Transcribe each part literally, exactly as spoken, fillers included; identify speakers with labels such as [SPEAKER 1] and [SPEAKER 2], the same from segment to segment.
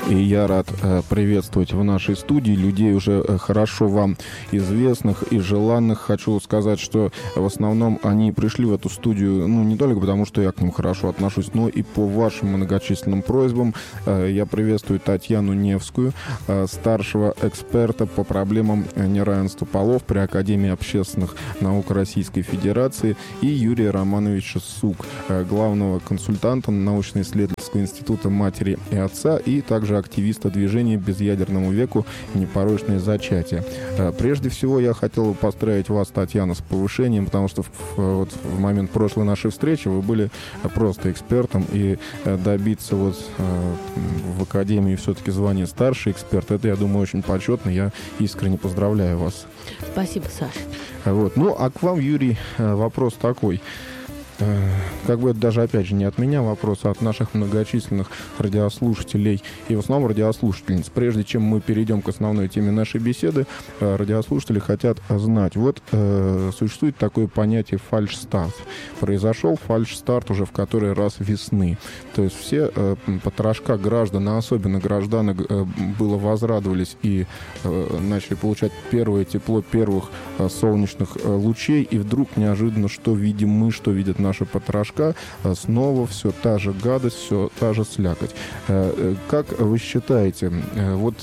[SPEAKER 1] И я рад э, приветствовать в нашей студии людей уже э, хорошо вам известных и желанных. Хочу сказать, что в основном они пришли в эту студию, ну, не только потому, что я к ним хорошо отношусь, но и по вашим многочисленным просьбам. Э, я приветствую Татьяну Невскую, э, старшего эксперта по проблемам неравенства полов при Академии общественных наук Российской Федерации, и Юрия Романовича Сук, э, главного консультанта научно-исследовательского института матери и отца, и также активиста движения «Безъядерному веку. Непорочное зачатие». Прежде всего, я хотел бы поздравить вас, Татьяна, с повышением, потому что в, вот, в момент прошлой нашей встречи вы были просто экспертом, и добиться вот в Академии все-таки звания старший эксперт, это, я думаю, очень почетно. Я искренне поздравляю вас.
[SPEAKER 2] Спасибо, Саша.
[SPEAKER 1] Вот. Ну, а к вам, Юрий, вопрос такой. Как бы это даже, опять же, не от меня вопрос, а от наших многочисленных радиослушателей и в основном радиослушательниц. Прежде чем мы перейдем к основной теме нашей беседы, радиослушатели хотят знать. Вот э, существует такое понятие фальшстарт. Произошел фальшстарт уже в который раз весны. То есть все э, потрошка граждан, а особенно гражданок, э, было возрадовались и э, начали получать первое тепло первых э, солнечных э, лучей, и вдруг неожиданно, что видим мы, что видят наши наша потрошка, снова все та же гадость, все та же слякоть. Как вы считаете, вот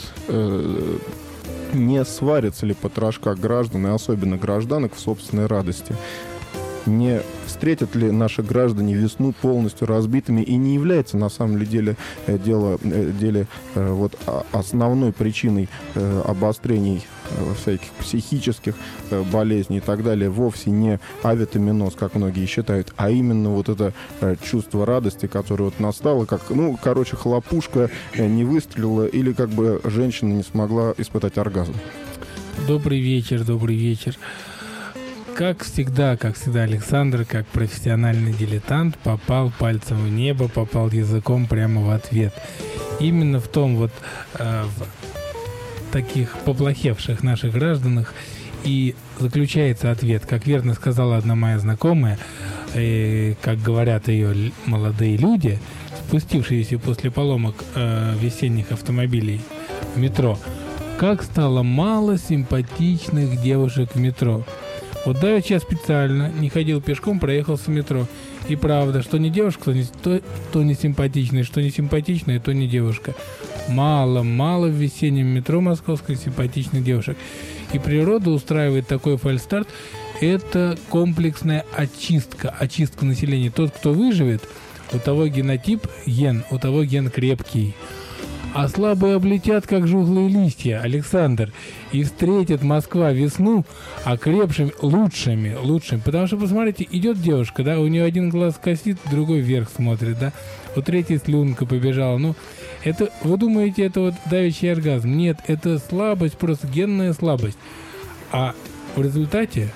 [SPEAKER 1] не сварится ли потрошка граждан, и особенно гражданок, в собственной радости? Не встретят ли наши граждане весну полностью разбитыми, и не является на самом деле дело, деле вот основной причиной обострений всяких психических болезней и так далее вовсе не авитаминоз, как многие считают, а именно вот это чувство радости, которое вот настало, как, ну, короче, хлопушка не выстрелила, или как бы женщина не смогла испытать оргазм.
[SPEAKER 3] Добрый вечер, добрый вечер. Как всегда, как всегда, Александр, как профессиональный дилетант, попал пальцем в небо, попал языком прямо в ответ. Именно в том вот, э, в таких поплохевших наших гражданах и заключается ответ. Как верно сказала одна моя знакомая, э, как говорят ее молодые люди, спустившиеся после поломок э, весенних автомобилей в метро, как стало мало симпатичных девушек в метро. Вот давеча я специально не ходил пешком, проехался в метро. И правда, что не девушка, то не, то, то не симпатичная, что не симпатичная, то не девушка. Мало-мало в весеннем метро московских симпатичных девушек. И природа устраивает такой фальстарт. Это комплексная очистка, очистка населения. Тот, кто выживет, у того генотип ген, у того ген крепкий. А слабые облетят, как жухлые листья, Александр, и встретит Москва весну окрепшими, лучшими, лучшими. Потому что, посмотрите, идет девушка, да, у нее один глаз косит, другой вверх смотрит, да, у третьей слюнка побежала. Ну, это, вы думаете, это вот давящий оргазм? Нет, это слабость, просто генная слабость. А в результате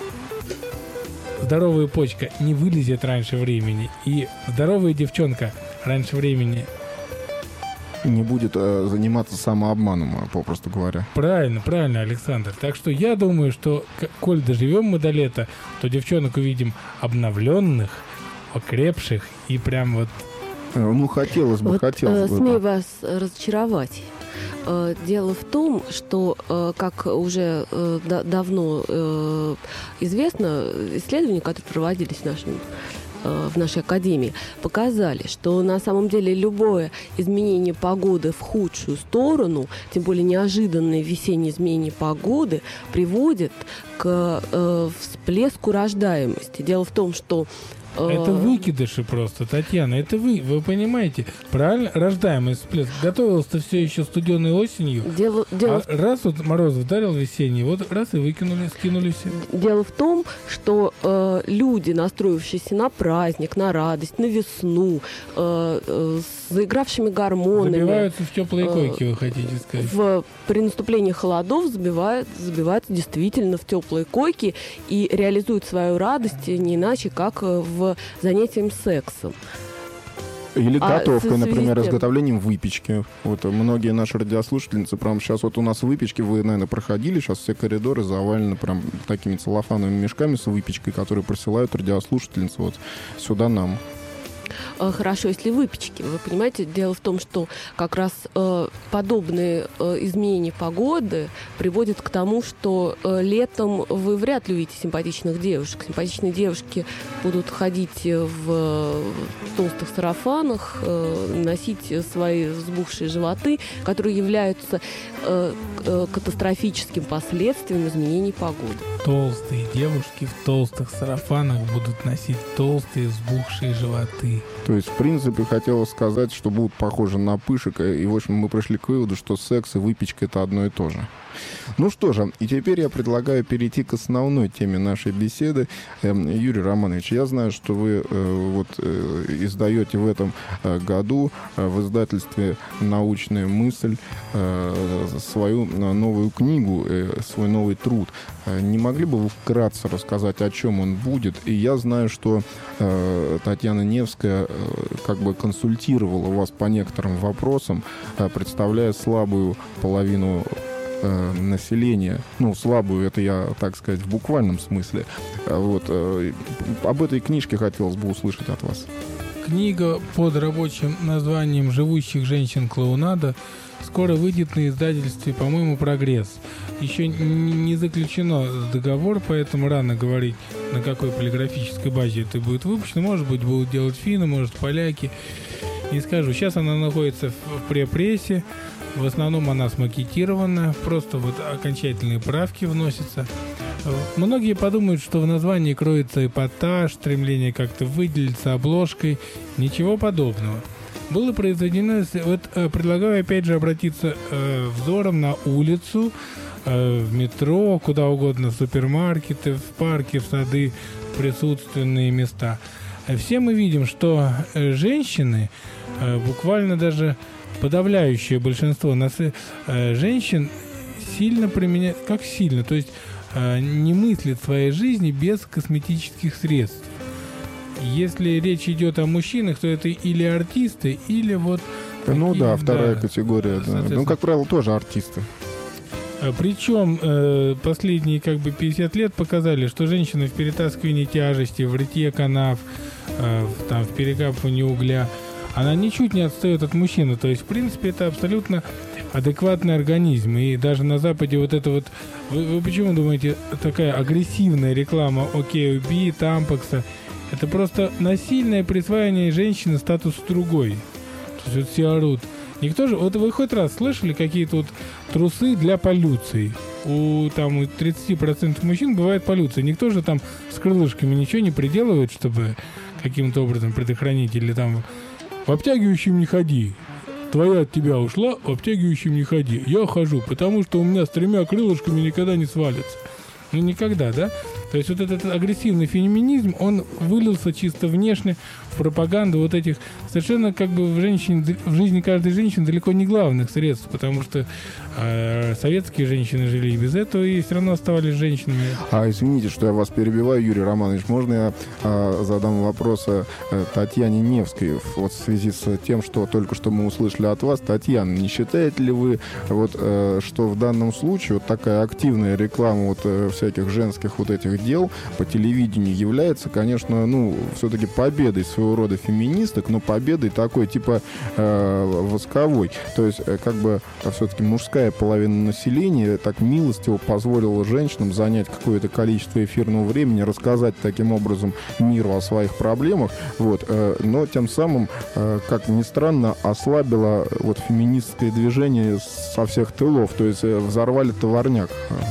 [SPEAKER 3] здоровая почка не вылезет раньше времени, и здоровая девчонка раньше времени
[SPEAKER 1] не будет э, заниматься самообманом, попросту говоря.
[SPEAKER 3] Правильно, правильно, Александр. Так что я думаю, что, коль доживем мы до лета, то девчонок увидим обновленных, окрепших и прям вот...
[SPEAKER 1] Ну, хотелось бы,
[SPEAKER 2] вот,
[SPEAKER 1] хотелось
[SPEAKER 2] э,
[SPEAKER 1] бы.
[SPEAKER 2] Смею вас разочаровать. Э, дело в том, что, э, как уже э, да, давно э, известно, исследования, которые проводились в нашем в нашей академии, показали, что на самом деле любое изменение погоды в худшую сторону, тем более неожиданное весеннее изменение погоды, приводит к э, всплеску рождаемости. Дело в том, что
[SPEAKER 3] это выкидыши просто, Татьяна, это вы, вы понимаете, правильно? Рождаемый всплеск. Готовился все еще студеной осенью,
[SPEAKER 2] дело, дело
[SPEAKER 3] а в... раз вот мороз вдарил весенний, вот раз и выкинули, скинули все.
[SPEAKER 2] Дело в том, что э, люди, настроившиеся на праздник, на радость, на весну, э, э, с заигравшими гормонами...
[SPEAKER 3] Забиваются в теплые койки, э, вы хотите сказать?
[SPEAKER 2] В, при наступлении холодов забивают, забиваются действительно в теплые койки и реализуют свою радость не иначе, как в занятием сексом.
[SPEAKER 1] Или
[SPEAKER 2] а
[SPEAKER 1] готовкой, например,
[SPEAKER 2] тем...
[SPEAKER 1] изготовлением выпечки. Вот многие наши радиослушательницы, прям сейчас вот у нас выпечки, вы, наверное, проходили, сейчас все коридоры завалены прям такими целлофановыми мешками с выпечкой, которые присылают радиослушательницы вот сюда нам.
[SPEAKER 2] хорошо, если выпечки. Вы понимаете, дело в том, что как раз э, подобные э, изменения погоды приводят к тому, что э, летом вы вряд ли увидите симпатичных девушек. Симпатичные девушки будут ходить в, в толстых сарафанах, э, носить свои взбухшие животы, которые являются э, э, катастрофическим последствием изменений погоды.
[SPEAKER 3] Толстые девушки в толстых сарафанах будут носить толстые взбухшие животы.
[SPEAKER 1] То есть, в принципе, хотелось сказать, что будут похожи на пышек, и, в общем, мы пришли к выводу, что секс и выпечка — это одно и то же. Ну что же, и теперь я предлагаю перейти к основной теме нашей беседы. Юрий Романович, я знаю, что вы э, вот, э, издаете в этом э, году э, в издательстве «Научная мысль» э, свою новую книгу, э, свой новый труд. Э, не могли бы вы вкратце рассказать, о чем он будет? И я знаю, что э, Татьяна Невская э, как бы консультировала вас по некоторым вопросам, э, представляя слабую половину населения, ну, слабую, это я, так сказать, в буквальном смысле. Вот. Об этой книжке хотелось бы услышать от вас.
[SPEAKER 3] Книга под рабочим названием «Живущих женщин клоунада» скоро выйдет на издательстве, по-моему, «Прогресс». Еще не заключено договор, поэтому рано говорить, на какой полиграфической базе это будет выпущено. Может быть, будут делать финны, может, поляки. Не скажу. Сейчас она находится в препрессе. В основном она смакетирована, просто вот окончательные правки вносятся. Многие подумают, что в названии кроется эпатаж, стремление как-то выделиться обложкой. Ничего подобного. Было произведено... Вот предлагаю опять же обратиться э, взором на улицу, э, в метро, куда угодно, в супермаркеты, в парки, в сады, присутственные места. Все мы видим, что женщины, э, буквально даже... подавляющее большинство нас, э, женщин сильно применяют, как сильно, то есть э, не мыслит своей жизни без косметических средств. Если речь идет о мужчинах, то это или артисты, или вот...
[SPEAKER 1] Ну
[SPEAKER 3] такие,
[SPEAKER 1] да, вторая
[SPEAKER 3] да,
[SPEAKER 1] категория. Да. Ну, как правило, тоже артисты.
[SPEAKER 3] Причем э, последние как бы пятьдесят лет показали, что женщины в перетаскивании тяжести, в рытье канав, э, в, там, в перекапывании угля, она ничуть не отстает от мужчины. То есть, в принципе, это абсолютно адекватный организм. И даже на Западе вот это вот... Вы, вы почему думаете, такая агрессивная реклама Окей-Уби, Тампакса? Это просто насильное присваивание женщины статусу другой. То есть вот все орут. Никто же... Вот вы хоть раз слышали какие-то вот трусы для полюции? У там тридцать процентов мужчин бывает полюция. Никто же там с крылышками ничего не приделывает, чтобы каким-то образом предохранить. Или там... В обтягивающем не ходи. Твоя от тебя ушла, в обтягивающем не ходи. Я хожу, потому что у меня с тремя крылышками никогда не свалится. Ну, никогда, да? То есть вот этот агрессивный феминизм, он вылился чисто внешне в пропаганду вот этих совершенно как бы в, женщине, в жизни каждой женщины далеко не главных средств, потому что э, советские женщины жили и без этого, и все равно оставались женщинами.
[SPEAKER 1] А извините, что я вас перебиваю, Юрий Романович, можно я э, задам вопрос э, Татьяне Невской вот в связи с тем, что только что мы услышали от вас. Татьяна, не считаете ли вы, вот, э, что в данном случае вот такая активная реклама вот, э, всяких женских вот этих дел по телевидению является, конечно, ну, все-таки победой своего рода феминисток, но победой такой, типа, э, восковой. То есть, э, как бы, все-таки мужская половина населения так милостиво позволила женщинам занять какое-то количество эфирного времени, рассказать таким образом миру о своих проблемах, вот, э, но тем самым, э, как ни странно, ослабило вот феминистское движение со всех тылов, то есть э, взорвали товарняк.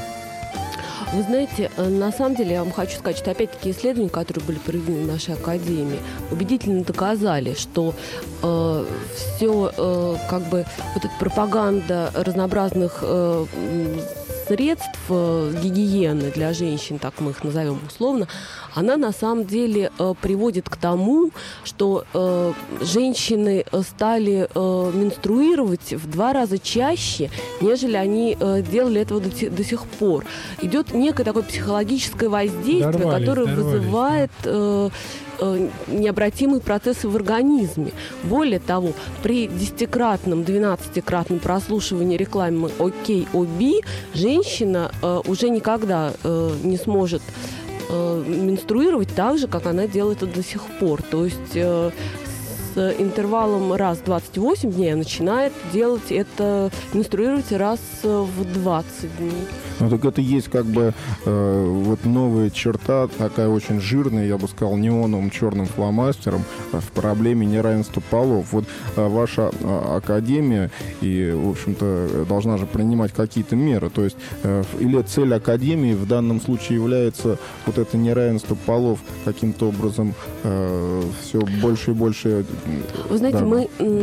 [SPEAKER 2] Вы знаете, на самом деле я вам хочу сказать, что опять-таки исследования, которые были проведены в нашей академии, убедительно доказали, что э, все э, как бы вот эта пропаганда разнообразных э, средств э, гигиены для женщин, так мы их назовем условно, она на самом деле э, приводит к тому, что э, женщины стали э, менструировать в два раза чаще, нежели они э, делали этого до, до сих пор. Идет некое такое психологическое воздействие, дорвались, которое дорвались. вызывает э, э, необратимые процессы в организме. Более того, при десятикратном, двенадцатикратном прослушивании рекламы Окей-Уби женщина э, уже никогда э, не сможет менструировать так же, как она делает это до сих пор. То есть э, с интервалом раз в двадцать восемь дней, а начинает делать это, менструировать раз в двадцать дней.
[SPEAKER 1] Ну так это есть как бы э, вот новая черта, такая очень жирная, я бы сказал, неоновым черным фломастером в проблеме неравенства полов. Вот э, ваша э, академия и, в общем-то, должна же принимать какие-то меры. То есть э, или цель академии в данном случае является вот это неравенство полов каким-то образом э, все больше и больше...
[SPEAKER 2] Вы знаете,
[SPEAKER 1] да.
[SPEAKER 2] мы